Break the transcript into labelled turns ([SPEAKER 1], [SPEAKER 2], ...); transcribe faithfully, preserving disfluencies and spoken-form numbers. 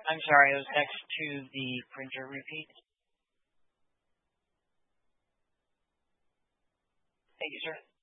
[SPEAKER 1] I'm sorry, it was next to the printer repeat. Thank you, sir.